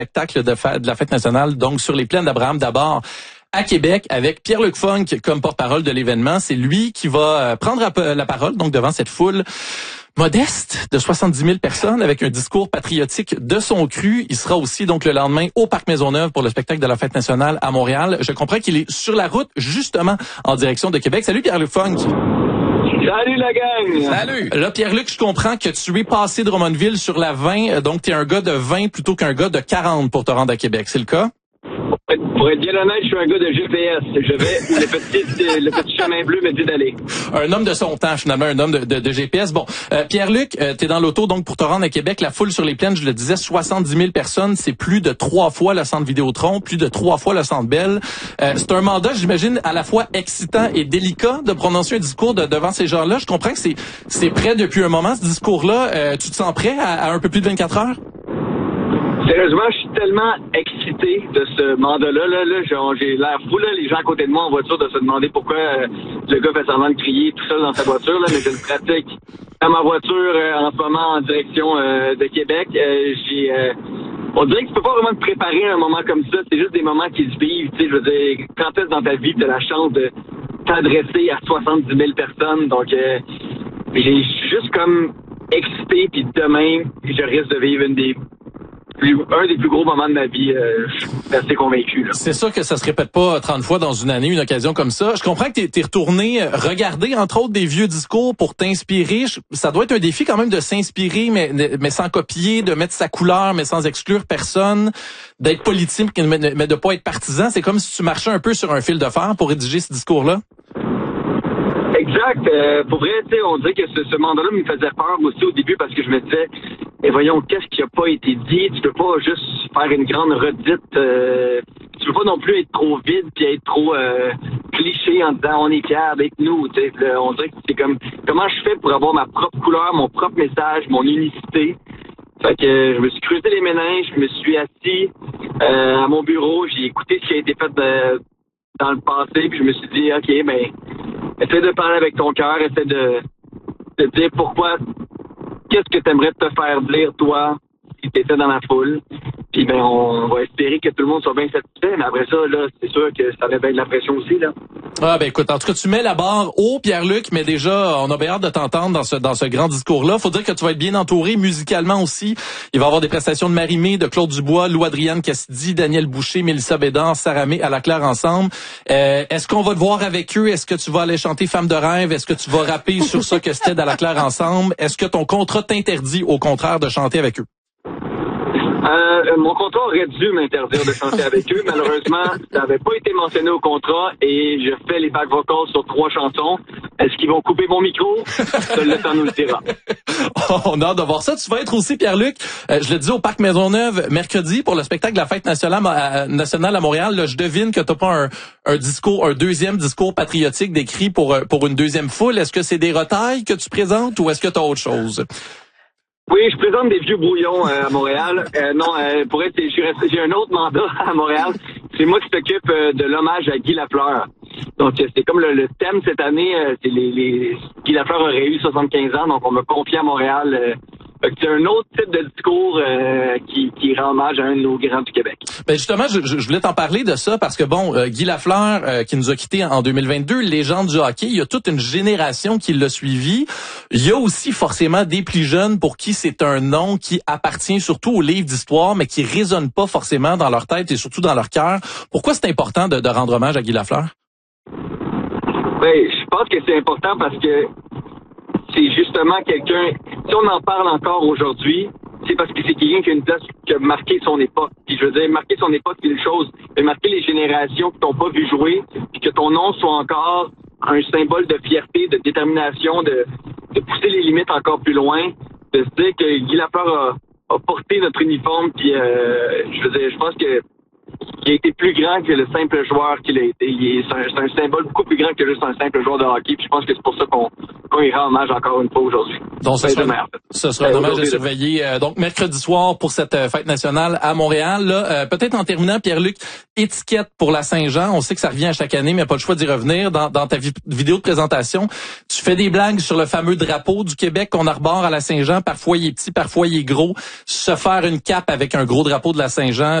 spectacle de la Fête nationale, donc sur les plaines d'Abraham. D'abord, à Québec, avec Pierre-Luc Funk comme porte-parole de l'événement. C'est lui qui va prendre la parole, donc devant cette foule modeste de 70 000 personnes avec un discours patriotique de son cru. Il sera aussi donc le lendemain au Parc Maisonneuve pour le spectacle de la Fête nationale à Montréal. Je comprends qu'il est sur la route justement en direction de Québec. Salut Pierre-Luc Funk. Salut la gang! Salut! Là, Pierre-Luc, je comprends que tu es passé de Drummondville sur la 20, donc tu es un gars de 20 plutôt qu'un gars de 40 pour te rendre à Québec, c'est le cas? Pour être bien honnête, je suis un gars de GPS. Je vais où le petit chemin bleu me dit d'aller. Un homme de son temps, finalement, un homme de GPS. Bon, Pierre-Luc, t'es dans l'auto, donc pour te rendre à Québec, la foule sur les plaines, je le disais, 70 000 personnes, c'est plus de 3 fois le centre Vidéotron, plus de 3 fois le centre Bell. C'est un mandat, j'imagine, à la fois excitant et délicat de prononcer un discours devant ces gens-là. Je comprends que c'est prêt depuis un moment, ce discours-là. Tu te sens prêt à un peu plus de 24 heures? Sérieusement, je suis tellement excité de ce mandat-là. J'ai l'air fou, là, les gens à côté de moi en voiture, de se demander pourquoi le gars fait semblant de crier tout seul dans sa voiture, là, mais je le pratique dans ma voiture en ce moment en direction de Québec. On dirait que tu peux pas vraiment te préparer à un moment comme ça. C'est juste des moments qui se vivent. Tu sais, je veux dire, quand est-ce dans ta vie tu as la chance de t'adresser à 70 000 personnes? Donc, je suis juste comme excité, puis demain, je risque de vivre un des plus gros moments de ma vie, je suis assez convaincu. Là. C'est sûr que ça se répète pas 30 fois dans une année, une occasion comme ça. Je comprends que t'es retourné regarder, entre autres, des vieux discours pour t'inspirer. Ça doit être un défi quand même de s'inspirer, mais sans copier, de mettre sa couleur, mais sans exclure personne, d'être politique, mais de pas être partisan. C'est comme si tu marchais un peu sur un fil de fer pour rédiger ce discours-là. Exact. Pour vrai, tu sais, on dirait que ce mandat-là me faisait peur aussi au début parce que je me disais, voyons, qu'est-ce qui a pas été dit? Tu peux pas juste faire une grande redite. Tu peux pas non plus être trop vide puis être trop cliché en disant on est fiers d'être nous. Tu sais, on dirait que c'est comme comment je fais pour avoir ma propre couleur, mon propre message, mon unicité. Fait que je me suis creusé les méninges, je me suis assis à mon bureau, j'ai écouté ce qui a été fait dans le passé, puis je me suis dit, OK, essaie de parler avec ton cœur, essaie de dire pourquoi, qu'est-ce que tu aimerais te faire dire, toi, si tu étais dans la foule. Puis on va espérer que tout le monde soit bien satisfait, mais après ça, là, c'est sûr que ça avait bien de la pression aussi, là. Ah écoute, en tout cas, tu mets la barre haut, Pierre-Luc, mais déjà, on a bien hâte de t'entendre dans ce grand discours-là. Faut dire que tu vas être bien entouré musicalement aussi. Il va y avoir des prestations de Marie-Mé, de Claude Dubois, Lou-Adrienne Cassidy, Daniel Boucher, Mélissa Bédard, Sarah-Mé à la Claire ensemble. Est-ce qu'on va te voir avec eux? Est-ce que tu vas aller chanter Femme de rêve? Est-ce que tu vas rapper sur ça que c'était à la Claire ensemble? Est-ce que ton contrat t'interdit, au contraire, de chanter avec eux? Mon contrat aurait dû m'interdire de chanter avec eux. Malheureusement, ça n'avait pas été mentionné au contrat et je fais les back vocals sur 3 chansons. Est-ce qu'ils vont couper mon micro? Seul le temps nous le dira. On a hâte de voir ça. Tu vas être aussi, Pierre-Luc, je le dis au Parc Maisonneuve mercredi pour le spectacle de la Fête nationale à Montréal. Là, je devine que t'as pas un deuxième discours patriotique décrit pour une deuxième foule. Est-ce que c'est des retailles que tu présentes ou est-ce que t'as autre chose? Oui, je présente des vieux brouillons à Montréal. Pour être, j'ai un autre mandat à Montréal. C'est moi qui s'occupe de l'hommage à Guy Lafleur. Donc, c'est comme le thème cette année, c'est Guy Lafleur aurait eu 75 ans, donc on m'a confié à Montréal. C'est un autre type de discours qui rend hommage à un de nos grands du Québec. Ben justement, je voulais t'en parler de ça parce que Guy Lafleur qui nous a quittés en 2022, légende du hockey, il y a toute une génération qui l'a suivi. Il y a aussi forcément des plus jeunes pour qui c'est un nom qui appartient surtout aux livres d'histoire, mais qui résonne pas forcément dans leur tête et surtout dans leur cœur. Pourquoi c'est important de rendre hommage à Guy Lafleur? Je pense que c'est important parce que c'est justement quelqu'un, si on en parle encore aujourd'hui, c'est parce que c'est quelqu'un qui a marqué son époque. Puis je veux dire, marquer son époque, c'est une chose, mais marquer les générations qui t'ont pas vu jouer, puis que ton nom soit encore un symbole de fierté, de détermination, de pousser les limites encore plus loin, de se dire que Guy Lafleur a porté notre uniforme, puis je veux dire, je pense que il a été plus grand que le simple joueur qu'il a été. C'est un symbole beaucoup plus grand que juste un simple joueur de hockey. Puis je pense que c'est pour ça qu'on y rend hommage encore une fois aujourd'hui. Donc ce sera un hommage à surveiller. Donc mercredi soir pour cette fête nationale à Montréal. Là, peut-être en terminant, Pierre-Luc, étiquette pour la Saint-Jean. On sait que ça revient à chaque année, mais il n'y a pas le choix d'y revenir. Dans ta vidéo de présentation, tu fais des blagues sur le fameux drapeau du Québec qu'on arbore à la Saint-Jean. Parfois il est petit, parfois il est gros. Se faire une cape avec un gros drapeau de la Saint-Jean,